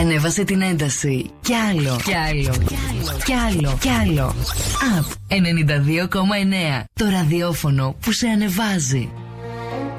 Ανέβασε την ένταση. Κι άλλο. Κι άλλο. Κι άλλο. Κι άλλο. Απ 92,9. Το ραδιόφωνο που σε ανεβάζει.